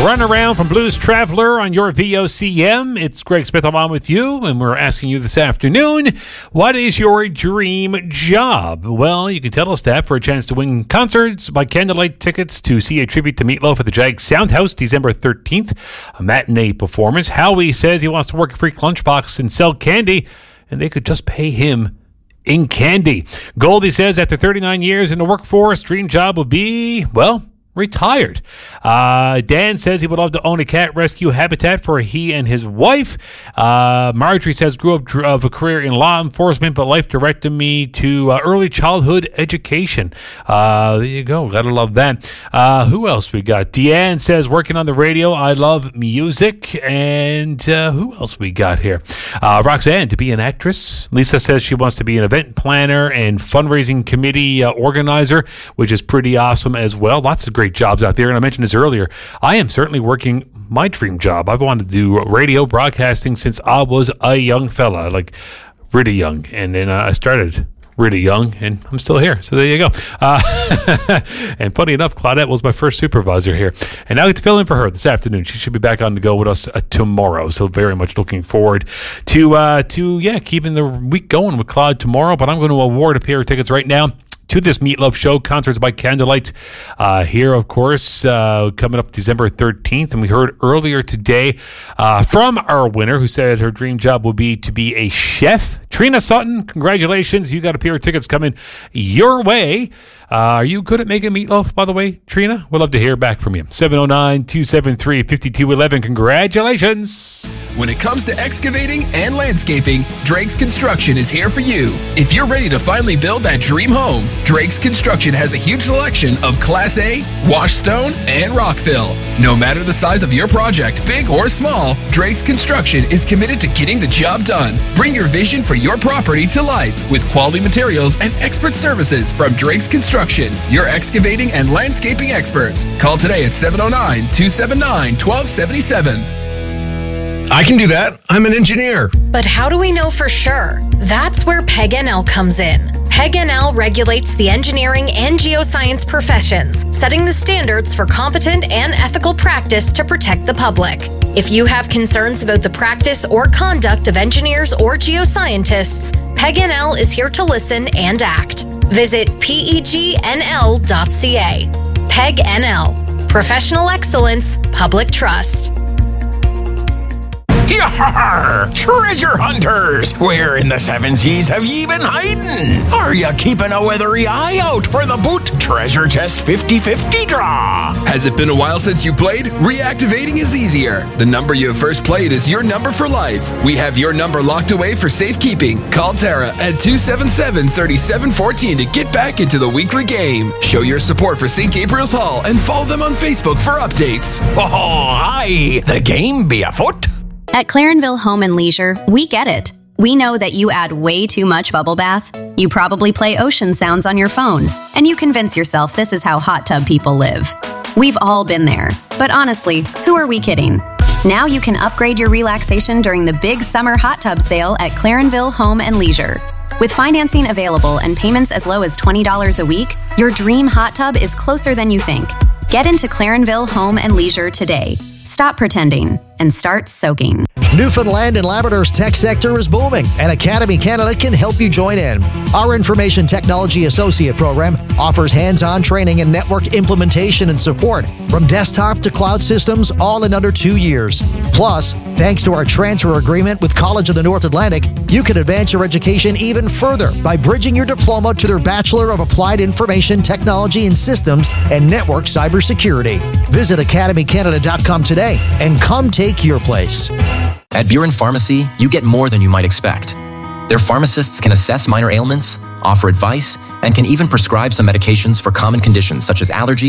Run Around from Blues Traveler on your VOCM. It's Greg Smith along with you, and we're asking you this afternoon, what is your dream job? Well, you can tell us that for a chance to win concerts by candlelight tickets to see a tribute to Meatloaf at the Jag Soundhouse December 13th, a matinee performance. Howie says he wants to work a freak lunchbox and sell candy, and they could just pay him in candy. Goldie says after 39 years in the workforce, dream job will be, well, retired. Dan says he would love to own a cat rescue habitat for he and his wife. Marjorie says grew up of a career in law enforcement, but life directed me to early childhood education. There you go. Gotta love that. Who else we got? Deanne says working on the radio. I love music. And who else we got here? Roxanne to be an actress. Lisa says she wants to be an event planner and fundraising committee organizer, which is pretty awesome as well. Lots of great jobs out there, and I mentioned this earlier. I am certainly working my dream job. I've wanted to do radio broadcasting since I was a young fella, like really young, and then I started really young, and I'm still here. So there you go. And funny enough, Claudette was my first supervisor here, and I get to fill in for her this afternoon. She should be back on to go with us tomorrow. So very much looking forward to keeping the week going with Claude tomorrow. But I'm going to award a pair of tickets right now to this Meatloaf show, Concerts by Candlelight, here, of course, coming up December 13th. And we heard earlier today from our winner who said her dream job will be to be a chef. Trina Sutton, congratulations. You got a pair of tickets coming your way. Are you good at making meatloaf, by the way, Trina? We'd love to hear back from you. 709-273-5211. Congratulations. When it comes to excavating and landscaping, Drake's Construction is here for you. If you're ready to finally build that dream home, Drake's Construction has a huge selection of Class A, wash stone, and rock fill. No matter the size of your project, big or small, Drake's Construction is committed to getting the job done. Bring your vision for your property to life with quality materials and expert services from Drake's Construction, your excavating and landscaping experts. Call today at 709-279-1277. I can do that. I'm an engineer. But how do we know for sure? That's where PEG-NL comes in. PEG-NL regulates the engineering and geoscience professions, setting the standards for competent and ethical practice to protect the public. If you have concerns about the practice or conduct of engineers or geoscientists, PEG-NL is here to listen and act. Visit pegnl.ca. PEG-NL. Professional excellence, public trust. Yar! Treasure hunters! Where in the seven seas have ye been hiding? Are ya keeping a weathery eye out for the Boot Treasure Chest 50/50 draw? Has it been a while since you played? Reactivating is easier. The number you have first played is your number for life. We have your number locked away for safekeeping. Call Tara at 277-3714 to get back into the weekly game. Show your support for St. Gabriel's Hall and follow them on Facebook for updates. Oh, aye! The game be afoot. At Clarenville Home and Leisure, we get it. We know that you add way too much bubble bath. You probably play ocean sounds on your phone, and you convince yourself this is how hot tub people live. We've all been there. But honestly, who are we kidding? Now you can upgrade your relaxation during the big summer hot tub sale at Clarenville Home and Leisure. With financing available and payments as low as $20 a week, your dream hot tub is closer than you think. Get into Clarenville Home and Leisure today. Stop pretending and start soaking. Newfoundland and Labrador's tech sector is booming, and Academy Canada can help you join in. Our Information Technology Associate program offers hands-on training in network implementation and support, from desktop to cloud systems, all in under 2 years. Plus, thanks to our transfer agreement with College of the North Atlantic, you can advance your education even further by bridging your diploma to their Bachelor of Applied Information Technology and Systems and Network Cybersecurity. Visit academycanada.com today and come take your place. At Buren Pharmacy, you get more than you might expect. Their pharmacists can assess minor ailments, offer advice, and can even prescribe some medications for common conditions such as allergies